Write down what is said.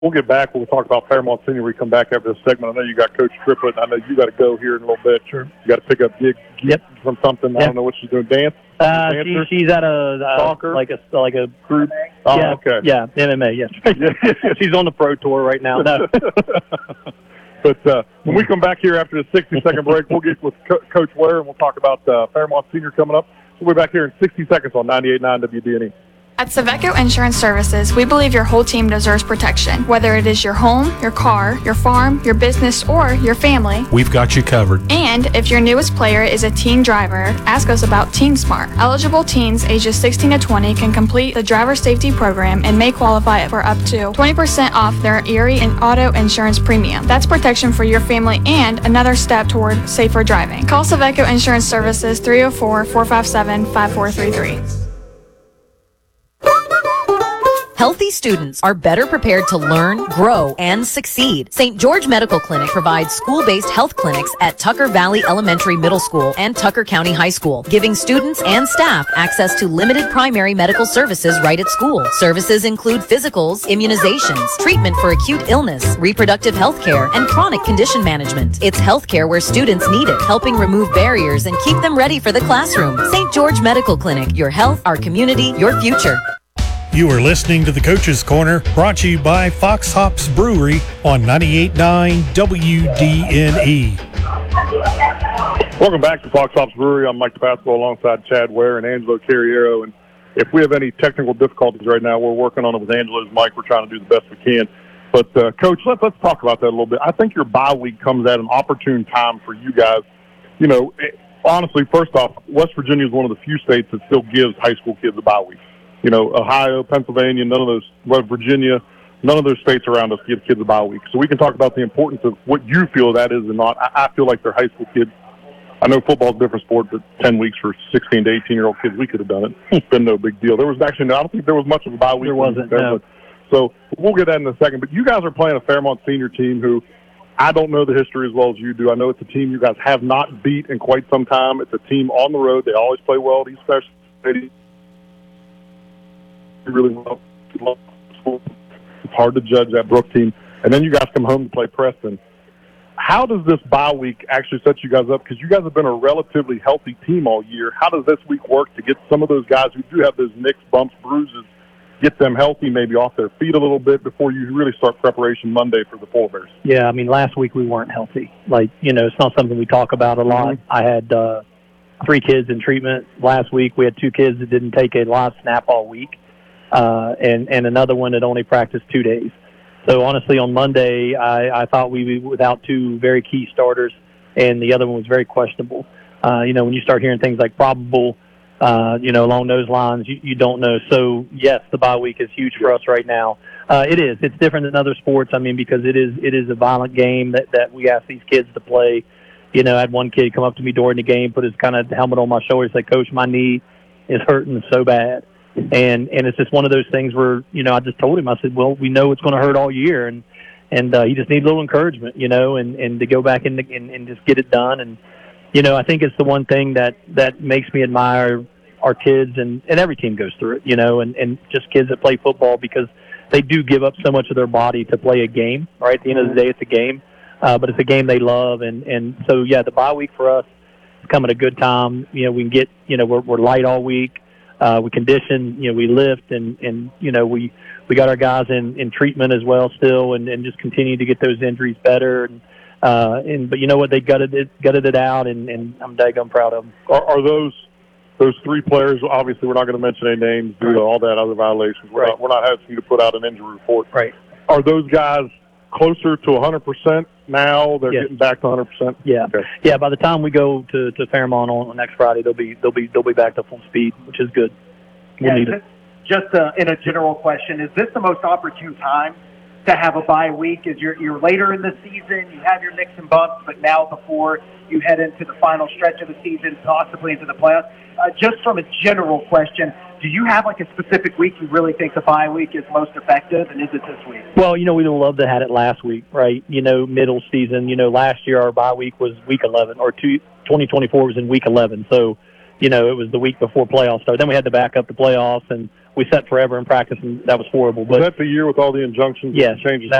We'll get back. We'll talk about Fairmont Senior. We come back after this segment. I know you got Coach Triplett. I know you got to go here in a little bit. Sure. You got to pick up gig from something. I don't know what she's doing. Dance? She's at a soccer, like a group. Oh, yeah, okay. Yeah, MMA. Yes. She's on the pro tour right now. No. But when we come back here after the 60-second break, we'll get with Coach Ware, and we'll talk about Fairmont Senior coming up. We'll be back here in 60 seconds on 98.9 WDNE. At Saveco Insurance Services, we believe your whole team deserves protection. Whether it is your home, your car, your farm, your business, or your family, we've got you covered. And if your newest player is a teen driver, ask us about Teen Smart. Eligible teens ages 16 to 20 can complete the driver safety program and may qualify for up to 20% off their Erie and auto insurance premium. That's protection for your family and another step toward safer driving. Call Saveco Insurance Services 304-457-5433. Healthy students are better prepared to learn, grow, and succeed. St. George Medical Clinic provides school-based health clinics at Tucker Valley Elementary Middle School and Tucker County High School, giving students and staff access to limited primary medical services right at school. Services include physicals, immunizations, treatment for acute illness, reproductive health care, and chronic condition management. It's healthcare where students need it, helping remove barriers and keep them ready for the classroom. St. George Medical Clinic, your health, our community, your future. You are listening to the Coach's Corner, brought to you by Fox Hops Brewery on 98.9 WDNE. Welcome back to Fox Hops Brewery. I'm Mike DePasco alongside Chad Ware and Angelo Carriero. And if we have any technical difficulties right now, we're working on it with Angelo's mic. We're trying to do the best we can. But, Coach, let's talk about that a little bit. I think your bye week comes at an opportune time for you guys. You know, honestly, first off, West Virginia is one of the few states that still gives high school kids a bye week. You know, Ohio, Pennsylvania, West Virginia, none of those states around us give kids a bye week. So we can talk about the importance of what you feel that is and not. I feel like they're high school kids. I know football's a different sport, but 10 weeks for 16 to 18-year-old kids, we could have done it. It's been no big deal. There was actually, I don't think there was much of a bye week. There wasn't, no. So we'll get that in a second. But you guys are playing a Fairmont Senior team who I don't know the history as well as you do. I know it's a team you guys have not beat in quite some time. It's a team on the road. They always play well at East Special City. Really well. It's hard to judge that Brook team. And then you guys come home to play Preston. How does this bye week actually set you guys up? Because you guys have been a relatively healthy team all year. How does this week work to get some of those guys who do have those nicks, bumps, bruises, get them healthy, maybe off their feet a little bit before you really start preparation Monday for the Polar Bears? Yeah, I mean, last week we weren't healthy. Like, you know, it's not something we talk about a lot. Mm-hmm. I had 3 kids in treatment last week. We had 2 kids that didn't take a live snap all week. And another one that only practiced 2 days. So, honestly, on Monday, I thought we'd be without 2 very key starters, and the other one was very questionable. You know, when you start hearing things like probable, you know, along those lines, you don't know. So, yes, the bye week is huge for us right now. It is. It's different than other sports, I mean, because it is a violent game that we ask these kids to play. You know, I had one kid come up to me during the game, put his kind of helmet on my shoulder, and say, "Coach, my knee is hurting so bad." And it's just one of those things where, you know, I just told him, I said, well, we know it's going to hurt all year, and he just needs a little encouragement, you know, and to go back and just get it done. And, you know, I think it's the one thing that makes me admire our kids, and every team goes through it, you know, and just kids that play football, because they do give up so much of their body to play a game, right? At the end of the day, it's a game, but it's a game they love. And so, yeah, the bye week for us is coming at a good time. You know, we can get, you know, we're light all week. We condition, you know, we lift, and you know, we got our guys in treatment as well still, and just continue to get those injuries better. But you know what, they gutted it out, and I'm daggone proud of them. Are those 3 players? Obviously, we're not going to mention any names due to all that other violations. We're not asking you to put out an injury report. Right. Are those guys closer to 100% now? They're getting back to 100%. Yeah, okay. Yeah. By the time we go to Fairmont on next Friday, they'll be back to full speed, which is good. We'll need it. Just in a general question, is this the most opportune time to have a bye week? Is you're later in the season, you have your nicks and bumps, but now before you head into the final stretch of the season, possibly into the playoffs? Just from a general question, do you have like a specific week you really think the bye week is most effective, and is it this week? Well, you know, we'd have loved to have had it last week, right? You know, middle season. You know, last year our bye week was week 11, or 2024 was in week 11. So, you know, it was the week before playoffs started. Then we had to back up the playoffs, and we sat forever in practice, and that was horrible. Was But that the year with all the injunctions? yes, Changes